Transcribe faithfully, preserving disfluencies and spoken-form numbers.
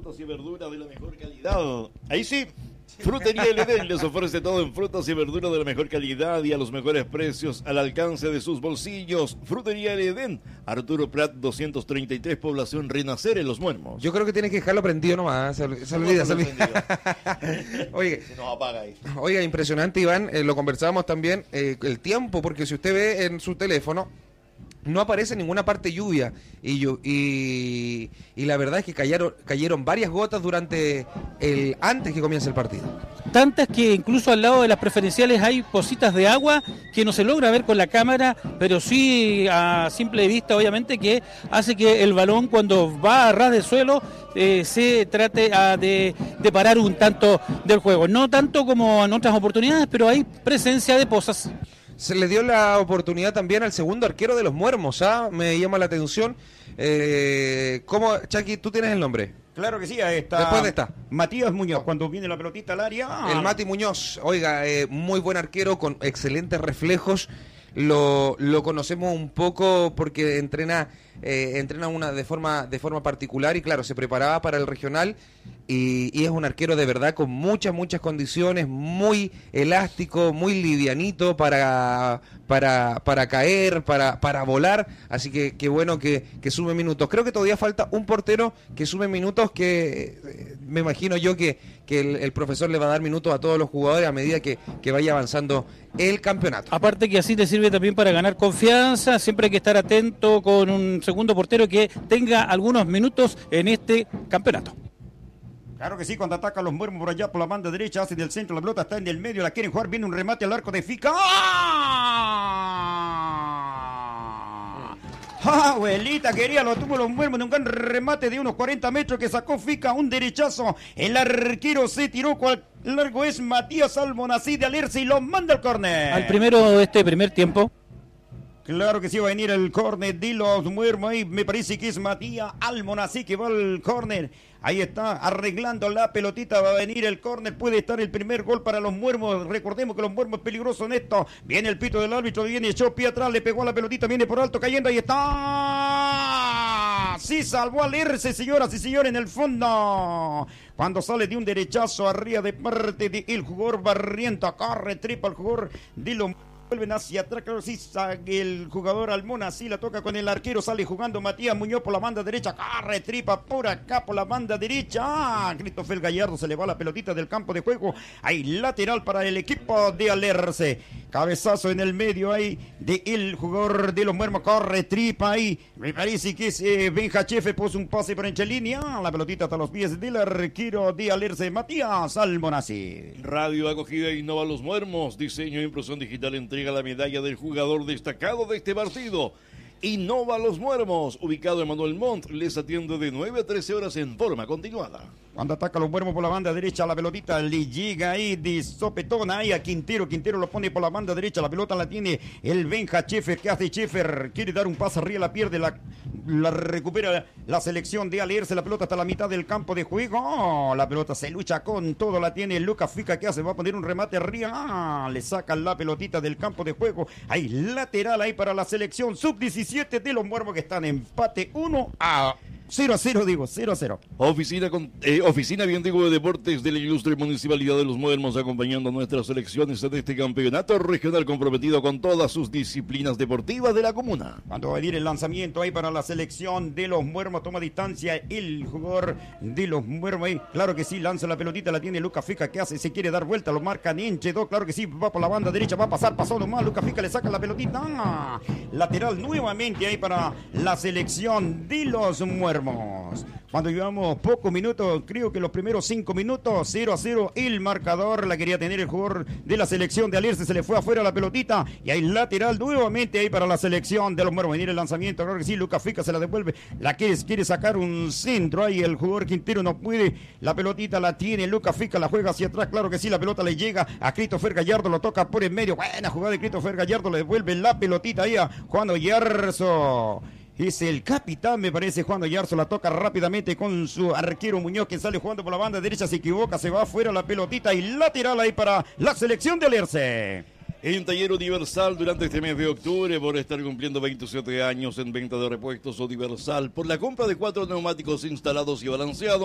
frutas y verduras de la mejor calidad. Ahí sí. Frutería El Edén les ofrece todo en frutas y verduras de la mejor calidad y a los mejores precios al alcance de sus bolsillos. Frutería El Edén, Arturo Prat doscientos treinta y tres, población Renacer en Los Muermos. Yo creo que tienes que dejarlo prendido nomás, se, se olvida, se olvida. Oiga, se nos apaga ahí. Oiga, impresionante, Iván, eh, lo conversábamos también, eh, el tiempo, porque si usted ve en su teléfono, no aparece en ninguna parte lluvia y, yo, y, y la verdad es que cayeron, cayeron varias gotas durante el antes que comience el partido. Tantas que incluso al lado de las preferenciales hay pocitas de agua que no se logra ver con la cámara, pero sí a simple vista obviamente que hace que el balón cuando va a ras de suelo eh, se trate a, de, de parar un tanto del juego. No tanto como en otras oportunidades, pero hay presencia de pozas. Se le dio la oportunidad también al segundo arquero de Los Muermos, ¿ah? Me llama la atención. Eh, ¿Cómo, Chucky, tú tienes el nombre? Claro que sí, ahí está. Después de esta. Matías Muñoz, cuando viene la pelotita al área. El Mati Muñoz, oiga, eh, muy buen arquero con excelentes reflejos. Lo, lo conocemos un poco porque entrena eh, entrena una de forma de forma particular y claro, se preparaba para el regional y, y es un arquero de verdad con muchas, muchas condiciones, muy elástico, muy livianito para para para caer, para para volar, así que qué bueno que, que sume minutos. Creo que todavía falta un portero que sume minutos que eh, me imagino yo que, que el, el profesor le va a dar minutos a todos los jugadores a medida que, que vaya avanzando el campeonato. Aparte que así te sirve también para ganar confianza, siempre hay que estar atento con un segundo portero que tenga algunos minutos en este campeonato. Claro que sí, cuando ataca los Muermos por allá por la banda derecha, hace del centro, la pelota está en el medio, la quieren jugar, viene un remate al arco de Fica. ¡Ah! ¡Ah, abuelita quería! Lo tuvo los Muermos de un gran remate de unos cuarenta metros que sacó Fica, un derechazo. El arquero se tiró, cual largo es Matías Almonacid de Alerce y lo manda al córner. Al primero de este primer tiempo. Claro que sí, va a venir el córner de los Muermos. Ahí me parece que es Matías Almonacid que va al córner. Ahí está, arreglando la pelotita, va a venir el córner, puede estar el primer gol para los Muermos. Recordemos que los Muermos peligrosos en esto. Viene el pito del árbitro, viene echó pie atrás, le pegó a la pelotita, viene por alto, cayendo, ahí está. Sí, salvó al Erce, señoras y señores, en el fondo. Cuando sale de un derechazo arriba de parte del jugador Barriento, corre, tripa el jugador de los vuelven hacia atrás, claro, sí, el jugador Almona, sí, la toca con el arquero, sale jugando Matías Muñoz por la banda derecha, corre, tripa por acá, por la banda derecha, ah, Christopher Gallardo se le va la pelotita del campo de juego, hay lateral para el equipo de Alerce, cabezazo en el medio ahí de el jugador de los Muermos, corre, tripa ahí, me parece que es eh, Benja Chefe, puso un pase por entre línea, la pelotita hasta los pies del arquero de Alerce, Matías Almonacid. Radio Acogida Innova Los Muermos, diseño e impresión digital, entrega la medalla del jugador destacado de este partido. Innova Los Muermos, ubicado en Manuel Montt, les atiende de nueve a trece horas en forma continuada. Cuando ataca los Muermos por la banda derecha, la pelotita le llega ahí de sopetón ahí a Quintero. Quintero lo pone por la banda derecha, la pelota la tiene el Benja Chefer. ¿Qué hace Chefer? Quiere dar un paso arriba, la pierde, la, la recupera la selección de Alerce. La pelota hasta la mitad del campo de juego. Oh, la pelota se lucha con todo, la tiene Lucas Fica. ¿Qué hace? Va a poner un remate arriba. Ah, le sacan la pelotita del campo de juego. Hay lateral ahí para la selección sub diecisiete de los Muermos que están en empate uno a cero a cero, digo, cero a cero. Oficina con, eh, Oficina Biendigo de Deportes de la Ilustre Municipalidad de Los Muermos, acompañando a nuestras selecciones en este campeonato regional comprometido con todas sus disciplinas deportivas de la comuna. Cuando va a venir el lanzamiento ahí para la selección de los Muermos, toma distancia el jugador de los Muermos ahí, claro que sí, lanza la pelotita, la tiene Lucas Fica, ¿qué hace? Se quiere dar vuelta, lo marcan en Chedo, claro que sí, va por la banda derecha, va a pasar, pasó nomás, Lucas Fica le saca la pelotita, ah, lateral nuevamente ahí para la selección de los Muermos. Cuando llevamos pocos minutos, creo que los primeros cinco minutos, cero a cero el marcador, la quería tener el jugador de la selección de Alerce, se le fue afuera la pelotita y hay lateral nuevamente ahí para la selección de los Muermos. Venir el lanzamiento, claro que sí, Lucas Fica se la devuelve, la quiere, quiere sacar un centro ahí, el jugador Quintero no puede, la pelotita la tiene Lucas Fica, la juega hacia atrás, claro que sí, la pelota le llega a Christopher Gallardo, lo toca por en medio, buena jugada de Christopher Gallardo, le devuelve la pelotita ahí a Juan Oyarzo. Es el capitán, me parece, Juan Oyarzo, la toca rápidamente con su arquero Muñoz, que sale jugando por la banda derecha, se equivoca, se va afuera la pelotita y lateral ahí para la selección de Alerce. En Taller Universal durante este mes de octubre, por estar cumpliendo veintisiete años en venta de repuestos Universal, por la compra de cuatro neumáticos instalados y balanceados,